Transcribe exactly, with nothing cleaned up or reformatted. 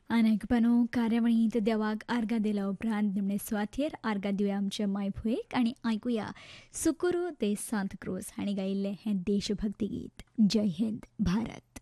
आयकपानो कार्यावळींत देवाक आर्गां दिल्या उपरांत निमणे सुवातेर आर्गां दिवया आमचे मायभुयेक आनी आयकुया सुकुरू दे सांत क्रूज हांणी गायिल्लें हें देशभक्ती गीत. जय हिंद भारत.